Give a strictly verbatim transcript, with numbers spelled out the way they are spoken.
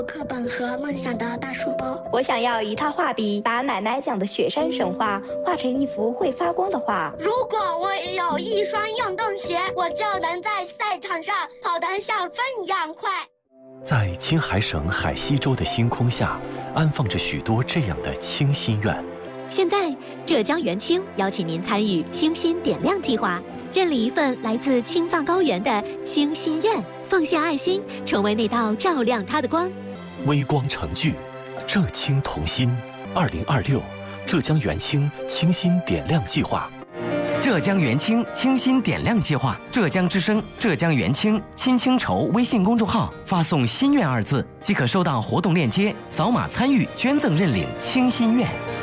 课本和梦想的大书包。 我想要一套画笔，把奶奶讲的雪山神话画成一幅会发光的画。 如果我也有一双运动鞋，我就能在赛场上跑得像风一样快。 在青海省海西州的星空下，安放着许多这样的清心愿。 现在，浙江元清邀请您参与清心点亮计划，认领一份来自青藏高原的清心愿，奉献爱心，成为那道照亮它的光。 微光成炬，浙青同心。二零二六，浙江元清清心点亮计划。 浙江元清清心点亮计划，浙江之声、浙江元清亲清筹微信公众号发送“心愿”二字，即可收到活动链接，扫码参与捐赠认领清心愿。